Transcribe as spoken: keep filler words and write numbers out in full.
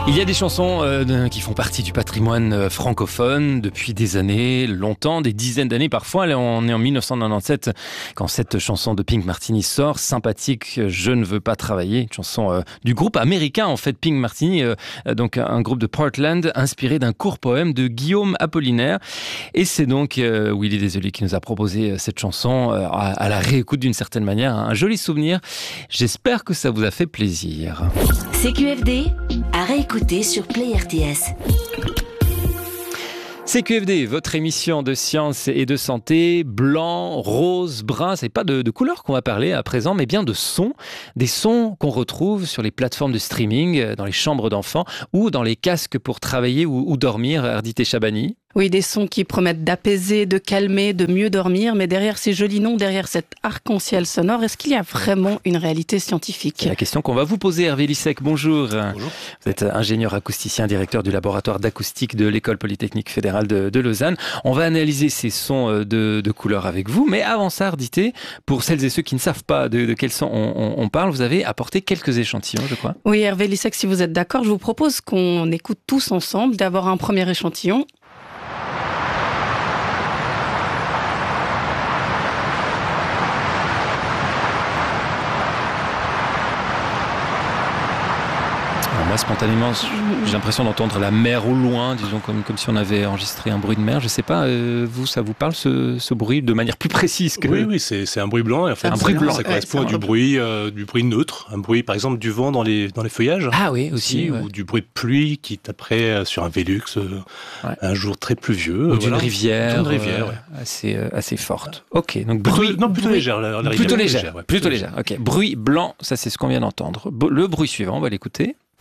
Il y a des chansons euh, qui font partie du patrimoine euh, francophone depuis des années, longtemps, des dizaines d'années parfois. Là, on est en dix-neuf cent quatre-vingt-dix-sept quand cette chanson de Pink Martini sort, sympathique, Je ne veux pas travailler, une chanson euh, du groupe américain en fait, Pink Martini, euh, donc un groupe de Portland inspiré d'un court poème de Guillaume Apollinaire. Et c'est donc euh, Willy Desolé qui nous a proposé cette chanson euh, à, à la réécoute d'une certaine manière, un joli souvenir. J'espère que ça vous a fait plaisir. C Q F D à réécouter sur Play R T S. C Q F D, votre émission de science et de santé, blanc, rose, brun, c'est pas de, de couleurs qu'on va parler à présent, mais bien de sons, des sons qu'on retrouve sur les plateformes de streaming, dans les chambres d'enfants ou dans les casques pour travailler ou, ou dormir, Ardité Chabani. Oui, des sons qui promettent d'apaiser, de calmer, de mieux dormir, mais derrière ces jolis noms, derrière cet arc-en-ciel sonore, est-ce qu'il y a vraiment une réalité scientifique ? C'est la question qu'on va vous poser, Hervé Lissec, bonjour. Bonjour. Vous êtes ingénieur acousticien, directeur du laboratoire d'acoustique de l'École Polytechnique Fédérale de, de Lausanne. On va analyser ces sons de, de couleurs avec vous, mais avant ça, Ardité, pour celles et ceux qui ne savent pas de, de quels sons on, on, on parle, vous avez apporté quelques échantillons, je crois. Oui, Hervé Lissec, si vous êtes d'accord, je vous propose qu'on écoute tous ensemble, d'avoir un premier échantillon. Moi, spontanément, j'ai l'impression d'entendre la mer au loin, disons, comme, comme si on avait enregistré un bruit de mer. Je ne sais pas, euh, vous, ça vous parle, ce, ce bruit, de manière plus précise que... Oui, oui, c'est, c'est un bruit blanc. Et en fait, un bruit blanc. Ça correspond ouais, à du bruit, euh, du bruit neutre, un bruit, par exemple, du vent dans les, dans les feuillages. Ah oui, aussi. Ouais. Ou du bruit de pluie qui taperait euh, sur un Vélux, euh, ouais. un jour très pluvieux. Ou euh, d'une voilà. rivière, d'une rivière euh, ouais. assez, euh, assez forte. Ok, donc plutôt, bruit... Non, plutôt bruit, légère. La, la plutôt légère, légère ouais, plutôt légère. Ok, bruit blanc, ça c'est ce qu'on vient d'entendre. Le bruit suivant, on va l'écouter.